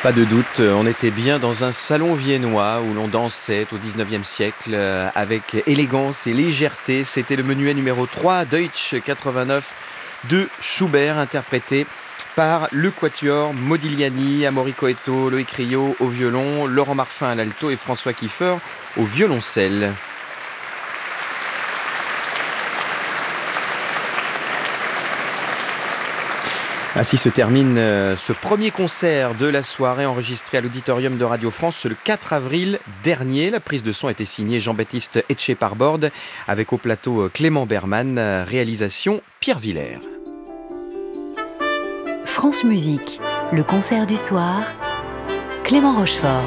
Pas de doute, on était bien dans un salon viennois où l'on dansait au 19e siècle avec élégance et légèreté. C'était le menuet numéro 3, Deutsch 89 de Schubert, interprété par le quatuor Modigliani, Amaury Coetto, Loïc Rio au violon, Laurent Marfin à l'alto et François Kiefer au violoncelle. Ainsi se termine ce premier concert de la soirée enregistré à l'auditorium de Radio France le 4 avril dernier. La prise de son a été signée Jean-Baptiste Etcheparbord avec au plateau Clément Berman, réalisation Pierre Villers. France Musique, le concert du soir, Clément Rochefort.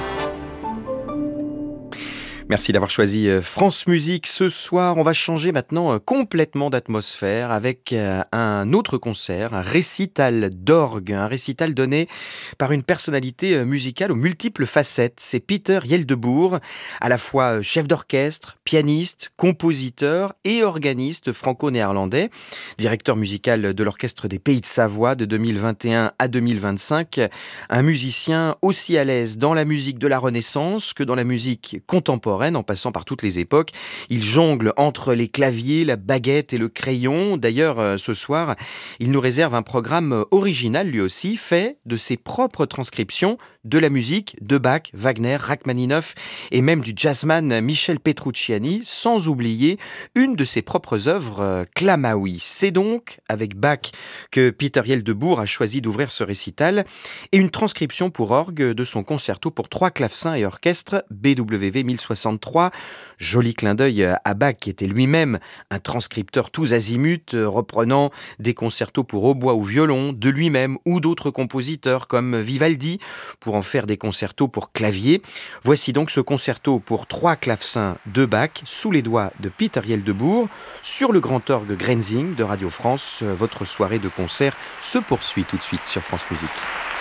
Merci d'avoir choisi France Musique. Ce soir, on va changer maintenant complètement d'atmosphère avec un autre concert, un récital d'orgue, un récital donné par une personnalité musicale aux multiples facettes. C'est Pieter Hjelteboer, à la fois chef d'orchestre, pianiste, compositeur et organiste franco-néerlandais, directeur musical de l'Orchestre des Pays de Savoie de 2021 à 2025, un musicien aussi à l'aise dans la musique de la Renaissance que dans la musique contemporaine, en passant par toutes les époques. Il jongle entre les claviers, la baguette et le crayon. D'ailleurs, ce soir, il nous réserve un programme original, lui aussi, fait de ses propres transcriptions de la musique de Bach, Wagner, Rachmaninoff et même du jazzman Michel Petrucciani, sans oublier une de ses propres œuvres, Klamaouis. C'est donc avec Bach que Pieter Hjelteboer a choisi d'ouvrir ce récital et une transcription pour orgue de son concerto pour 3 clavecins et orchestre BWV 1063. Joli clin d'œil à Bach, qui était lui-même un transcripteur tous azimuts, reprenant des concertos pour hautbois ou violon de lui-même ou d'autres compositeurs comme Vivaldi, pour en faire des concertos pour clavier. Voici donc ce concerto pour 3 clavecins de Bach, sous les doigts de Pieter Hjelteboer, sur le grand orgue Grenzing de Radio France. Votre soirée de concert se poursuit tout de suite sur France Musique.